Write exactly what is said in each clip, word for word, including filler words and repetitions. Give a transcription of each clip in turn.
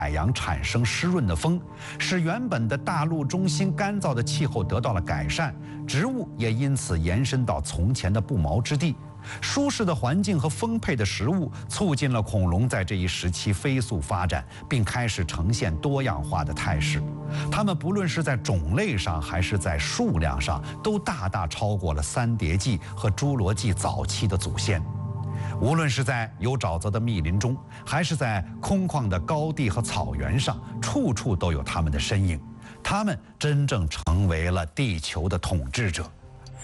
海洋产生湿润的风，使原本的大陆中心干燥的气候得到了改善，植物也因此延伸到从前的不毛之地。舒适的环境和丰沛的食物促进了恐龙在这一时期飞速发展，并开始呈现多样化的态势。它们不论是在种类上还是在数量上，都大大超过了三叠纪和侏罗纪早期的祖先。无论是在有沼泽的密林中，还是在空旷的高地和草原上，处处都有它们的身影。它们真正成为了地球的统治者。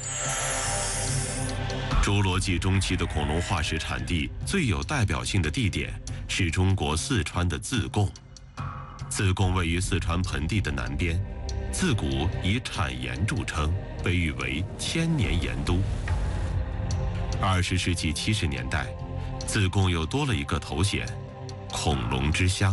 侏罗纪中期的恐龙化石产地最有代表性的地点是中国四川的自贡。自贡位于四川盆地的南边，自古以产盐著称，被誉为千年盐都。二十世纪七十年代，自贡又多了一个头衔——恐龙之乡。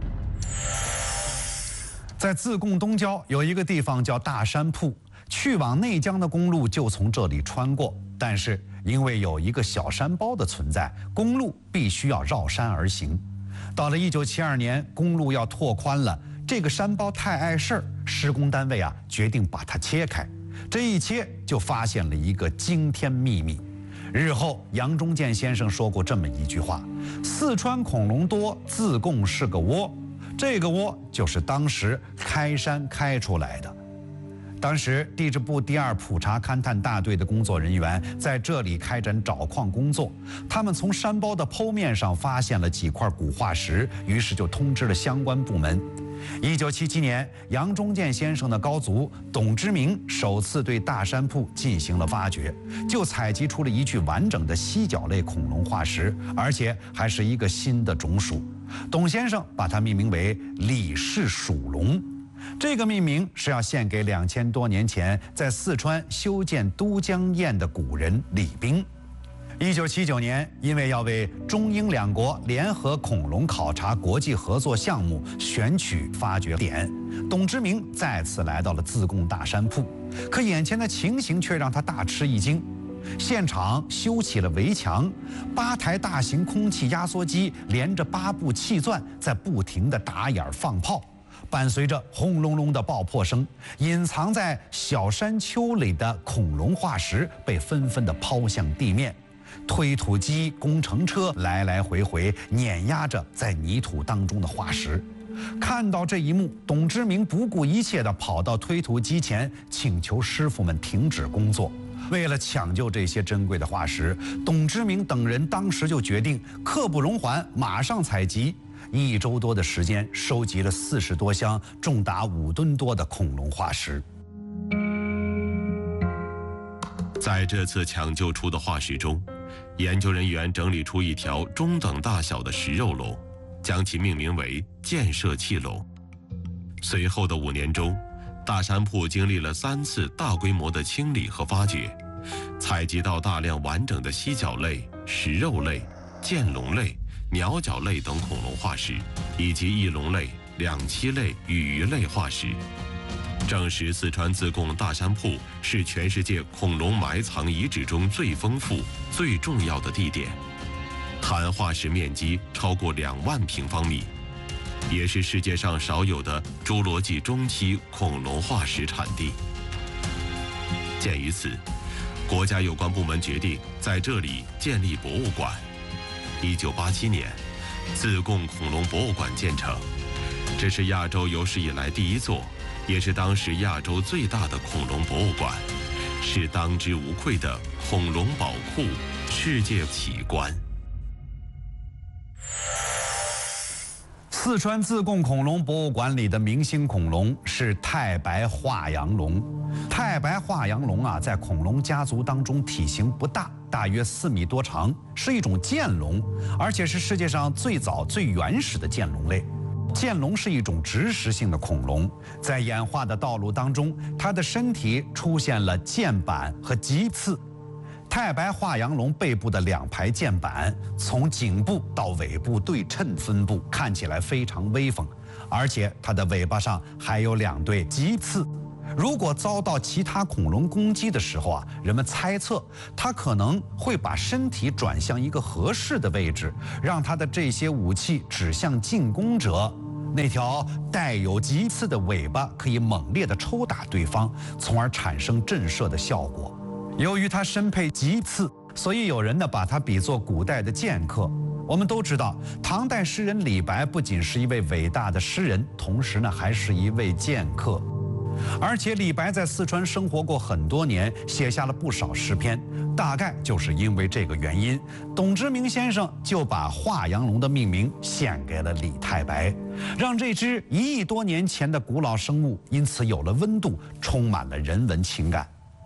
在自贡东郊有一个地方叫大山铺，去往内江的公路就从这里穿过。但是因为有一个小山包的存在，公路必须要绕山而行。到了一九七二年，公路要拓宽了，这个山包太碍事儿，施工单位啊决定把它切开。这一切就发现了一个惊天秘密。日后，杨忠建先生说过这么一句话：“四川恐龙多，自贡是个窝。”这个窝就是当时开山开出来的。当时，地质部第二普查勘探大队的工作人员在这里开展找矿工作。他们从山包的剖面上发现了几块古化石，于是就通知了相关部门。一九七七年，杨忠建先生的高足董之明首次对大山铺进行了挖掘，就采集出了一具完整的犀角类恐龙化石，而且还是一个新的种属。董先生把它命名为李氏属龙。这个命名是要献给两千多年前在四川修建都江堰的古人李冰。一九七九年，因为要为中英两国联合恐龙考察国际合作项目选取发掘点，董之明再次来到了自贡大山铺。可眼前的情形却让他大吃一惊。现场修起了围墙，八台大型空气压缩机连着八部气钻在不停地打眼放炮。伴随着轰隆隆的爆破声，隐藏在小山丘里的恐龙化石被纷纷地抛向地面。推土机、工程车来来回回碾压着在泥土当中的化石。看到这一幕，董之明不顾一切地跑到推土机前，请求师傅们停止工作。为了抢救这些珍贵的化石，董之明等人当时就决定刻不容缓，马上采集。一周多的时间，收集了四十多箱重达五吨多的恐龙化石。 在这次抢救出的化石中，研究人员整理出一条中等大小的食肉龙，将其命名为建设器龙。随后的五年中，大山铺经历了三次大规模的清理和发掘，采集到大量完整的犀角类、食肉类、剑龙类、鸟脚类等恐龙化石，以及翼龙类、两栖类与鱼类化石，证实四川自贡大山铺是全世界恐龙埋藏遗址中最丰富、最重要的地点，含化石面积超过两万平方米，也是世界上少有的侏罗纪中期恐龙化石产地。鉴于此，国家有关部门决定在这里建立博物馆。一九八七年，自贡恐龙博物馆建成，这是亚洲有史以来第一座，也是当时亚洲最大的恐龙博物馆，是当之无愧的恐龙宝库、世界奇观。 四川自贡恐龙博物馆里的明星恐龙是太白化阳龙。太白化阳龙啊，在恐龙家族当中体型不大，大约四米多长，是一种剑龙，而且是世界上最早最原始的剑龙类。剑龙是一种植食性的恐龙，在演化的道路当中，它的身体出现了剑板和棘刺。太白化阳龙背部的两排剑板从颈部到尾部对称分布，看起来非常威风，而且它的尾巴上还有两对棘刺。如果遭到其他恐龙攻击的时候啊，人们猜测它可能会把身体转向一个合适的位置，让它的这些武器指向进攻者， 那条带有棘刺的尾巴可以猛烈地抽打对方，从而产生震慑的效果。由于它身配棘刺，所以有人呢把它比作古代的剑客。我们都知道，唐代诗人李白不仅是一位伟大的诗人，同时呢还是一位剑客。而且李白在四川生活过很多年，写下了不少诗篇。大概就是因为这个原因，董之明先生就把华阳龙的命名献给了李太白，让这只一亿多年前的古老生物因此有了温度，充满了人文情感。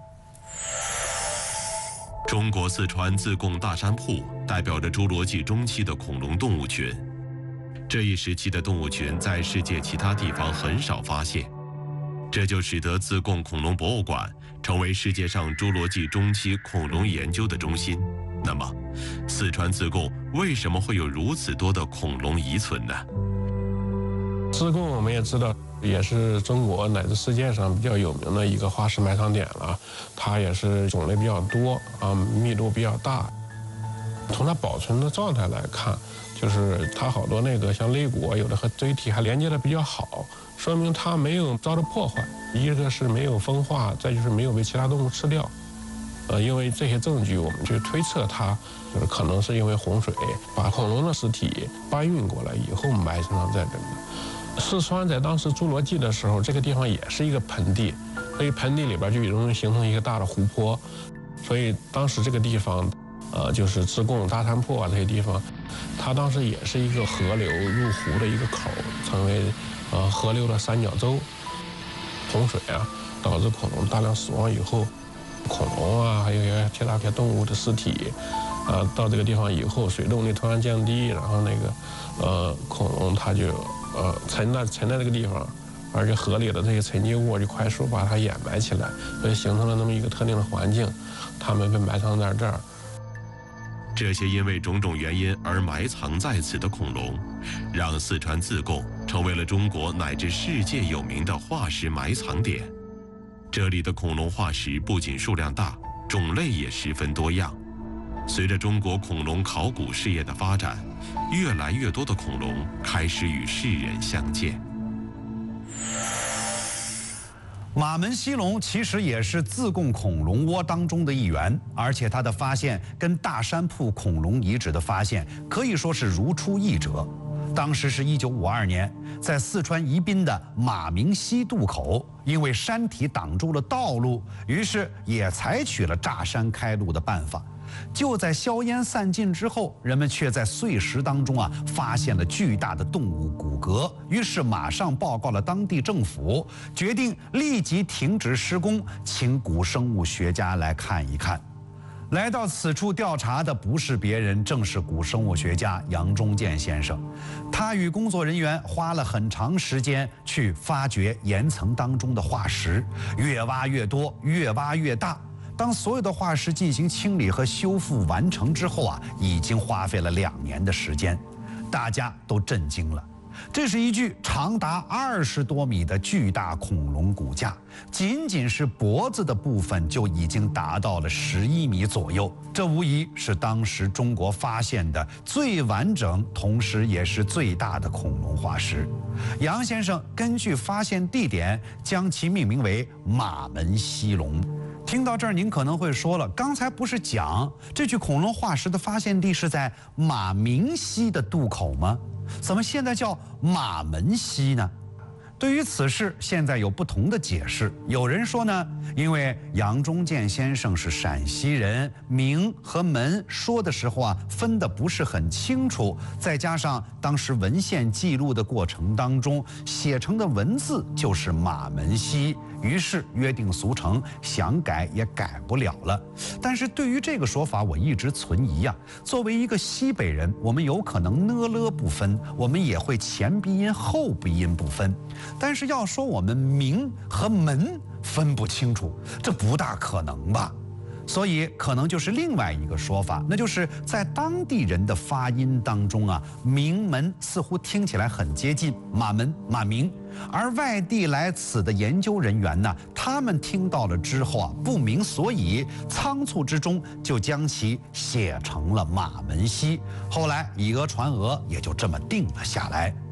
中国四川自贡大山铺代表着侏罗纪中期的恐龙动物群，这一时期的动物群在世界其他地方很少发现，这就使得自贡恐龙博物馆成为世界上侏罗纪中期恐龙研究的中心。那么，四川自贡为什么会有如此多的恐龙遗存呢？ 自贡我们也知道，也是中国乃至世界上比较有名的一个化石埋藏点了。它也是种类比较多啊，密度比较大。从它保存的状态来看，就是它好多那个像肋骨，有的和椎体还连接的比较好，说明它没有遭到破坏。一个是没有风化，再就是没有被其他动物吃掉。呃，因为这些证据，我们去推测它就是可能是因为洪水把恐龙的尸体搬运过来以后埋藏在这里。四川在当时侏罗纪的时候，这个地方也是一个盆地，所以盆地里边就容易形成一个大的湖泊，所以当时这个地方，呃，就是自贡、大山铺啊这些地方，它当时也是一个河流入湖的一个口，成为呃河流的三角洲。洪水啊，导致恐龙大量死亡以后，恐龙啊，还有一些其他些动物的尸体，啊、呃，到这个地方以后，水动力突然降低，然后那个呃恐龙它就。呃，沉在沉在这个地方，而且河里的这些沉积物就快速把它掩埋起来，所以形成了那么一个特定的环境，它们被埋藏在这儿。 这些因为种种原因而埋藏在此的恐龙，让四川自贡成为了中国乃至世界有名的化石埋藏点。这里的恐龙化石不仅数量大，种类也十分多样。随着中国恐龙考古事业的发展，越来越多的恐龙开始与世人相见。 马门溪龙其实也是自贡恐龙窝当中的一员，而且它的发现跟大山铺恐龙遗址的发现可以说是如出一辙。当时是一九五二年，在四川宜宾的马鸣溪渡口，因为山体挡住了道路，于是也采取了炸山开路的办法。就在硝烟散尽之后，人们却在碎石当中啊发现了巨大的动物骨骼，于是马上报告了当地政府，决定立即停止施工，请古生物学家来看一看。来到此处调查的不是别人，正是古生物学家杨忠健先生。他与工作人员花了很长时间去发掘岩层当中的化石，越挖越多，越挖越大。当所有的化石进行清理和修复完成之后啊，已经花费了两年的时间，大家都震惊了。这是一具长达二十多米的巨大恐龙骨架，仅仅是脖子的部分就已经达到了十一米左右。这无疑是当时中国发现的最完整，同时也是最大的恐龙化石。杨先生根据发现地点，将其命名为马门溪龙。听到这儿，您可能会说了，刚才不是讲这具恐龙化石的发现地是在马鸣溪的渡口吗？怎么现在叫马门溪呢？对于此事，现在有不同的解释。有人说呢，因为杨忠健先生是陕西人，名和门说的时候啊，分得不是很清楚，再加上当时文献记录的过程当中写成的文字就是马门溪，于是约定俗成，想改也改不了了。但是对于这个说法，我一直存疑啊。作为一个西北人，我们有可能呢了不分，我们也会前鼻音后鼻音不分。但是要说我们名和门分不清楚，这不大可能吧？所以可能就是另外一个说法，那就是在当地人的发音当中啊，名门似乎听起来很接近马门、马鸣，而外地来此的研究人员呢，他们听到了之后啊，不明所以，仓促之中就将其写成了马门溪，后来以讹传讹，也就这么定了下来。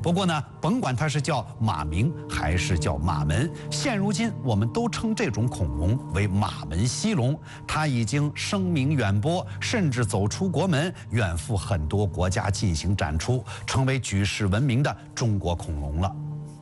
不过呢，甭管它是叫马鸣还是叫马门，现如今我们都称这种恐龙为马门溪龙。它已经声名远播，甚至走出国门，远赴很多国家进行展出，成为举世闻名的中国恐龙了。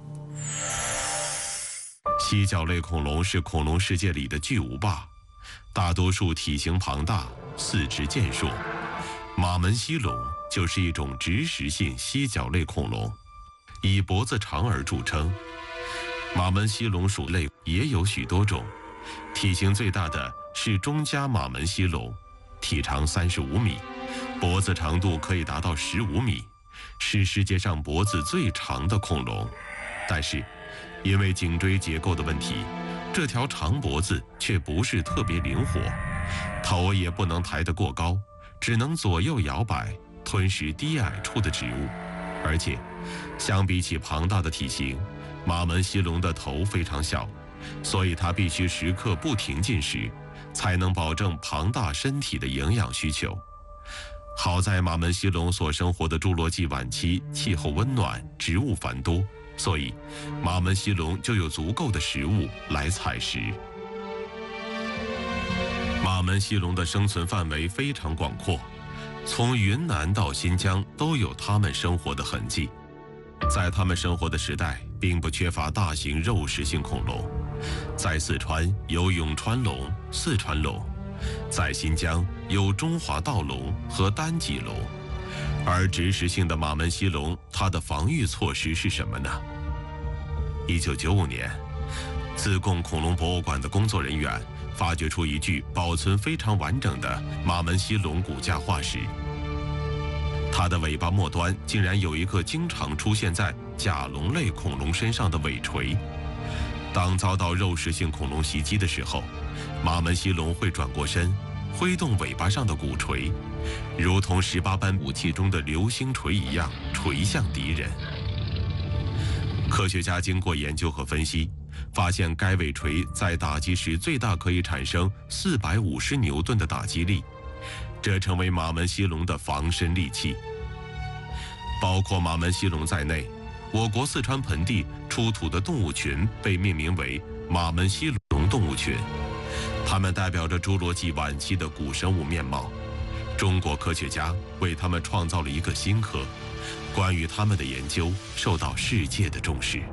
犀角类恐龙是恐龙世界里的巨无霸，大多数体型庞大，四肢健硕。马门溪龙就是一种植食性犀角类恐龙，以脖子长而著称。马门溪龙属类也有许多种，体型最大的是中加马门溪龙，体长三十五米，脖子长度可以达到十五米，是世界上脖子最长的恐龙。但是，因为颈椎结构的问题，这条长脖子却不是特别灵活，头也不能抬得过高，只能左右摇摆，吞食低矮处的植物。而且，相比起庞大的体型，马门溪龙的头非常小，所以它必须时刻不停进食，才能保证庞大身体的营养需求。好在马门溪龙所生活的侏罗纪晚期气候温暖，植物繁多，所以马门溪龙就有足够的食物来采食。马门溪龙的生存范围非常广阔，从云南到新疆都有它们生活的痕迹。在它们生活的时代，并不缺乏大型肉食性恐龙。在四川有永川龙、四川龙，在新疆有中华盗龙和单脊龙。而植食性的马门溪龙，它的防御措施是什么呢？一九九五年，自贡恐龙博物馆的工作人员发掘出一具保存非常完整的马门溪龙骨架化石。它的尾巴末端竟然有一个经常出现在甲龙类恐龙身上的尾锤。当遭到肉食性恐龙袭击的时候，马门溪龙会转过身，挥动尾巴上的骨锤，如同十八般武器中的流星锤一样锤向敌人。科学家经过研究和分析，发现该尾锤在打击时最大可以产生四百五十牛顿的打击力，这成为马门溪龙的防身利器。包括马门溪龙在内，我国四川盆地出土的动物群被命名为马门溪龙动物群，它们代表着侏罗纪晚期的古生物面貌。中国科学家为它们创造了一个新科，关于它们的研究受到世界的重视。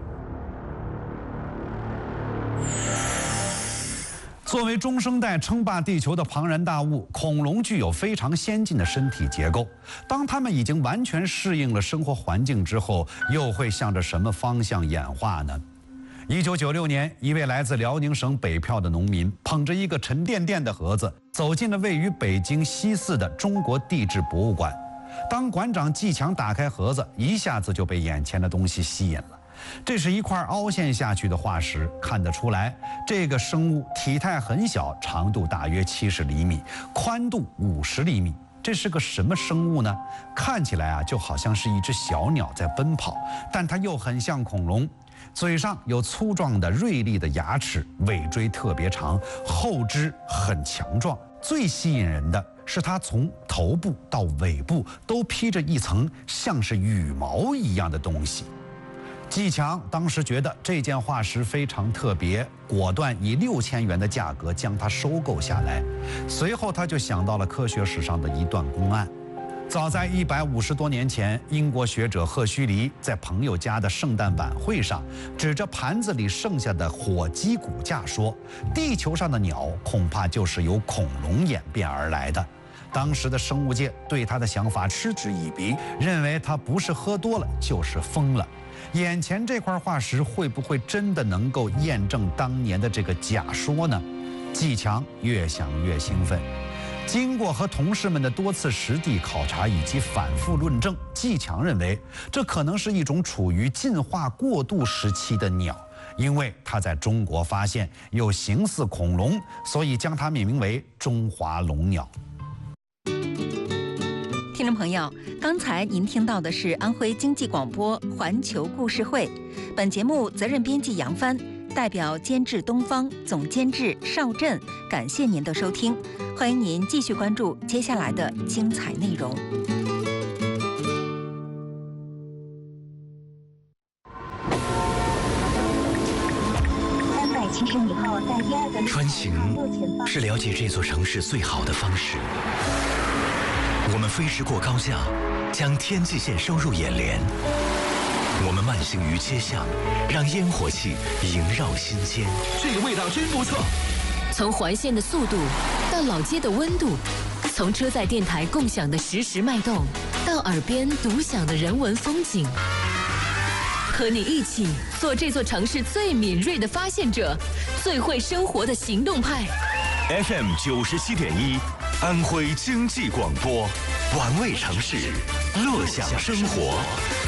作为中生代称霸地球的庞然大物，恐龙具有非常先进的身体结构。当它们已经完全适应了生活环境之后，又会向着什么方向演化呢？一九九六年，一位来自辽宁省北票的农民捧着一个沉甸甸的盒子，走进了位于北京西四的中国地质博物馆。当馆长季强打开盒子，一下子就被眼前的东西吸引了。这是一块凹陷下去的化石，看得出来，这个生物体态很小，长度大约七十厘米，宽度五十厘米。这是个什么生物呢？看起来啊，就好像是一只小鸟在奔跑，但它又很像恐龙。嘴上有粗壮的锐利的牙齿，尾椎特别长，后肢很强壮。最吸引人的是它从头部到尾部都披着一层像是羽毛一样的东西。季强当时觉得这件化石非常特别，果断以六千元的价格将它收购下来。随后他就想到了科学史上的一段公案。早在一百五十多年前，英国学者赫胥黎在朋友家的圣诞晚会上，指着盘子里剩下的火鸡骨架说：“地球上的鸟恐怕就是由恐龙演变而来的。”当时的生物界对他的想法嗤之以鼻，认为他不是喝多了就是疯了。眼前这块化石会不会真的能够验证当年的这个假说呢？季强越想越兴奋。经过和同事们的多次实地考察以及反复论证，季强认为这可能是一种处于进化过渡时期的鸟，因为它在中国发现又形似恐龙，所以将它命名为中华龙鸟。 听众朋友，刚才您听到的是安徽经济广播环球故事会，本节目责任编辑杨帆，代表监制东方，总监制邵震，感谢您的收听，欢迎您继续关注接下来的精彩内容。 其实以后在第二个穿行是了解这座城市最好的方式。我们飞驰过高架，将天际线收入眼帘。我们慢行于街巷，让烟火气萦绕心间。 这个味道真不错。 从环线的速度到老街的温度，从车载电台共享的实时脉动，到耳边独享的人文风景。和你一起做这座城市最敏锐的发现者，最会生活的行动派。 F M 九十七点一，安徽经济广播，玩味城市，乐享生活。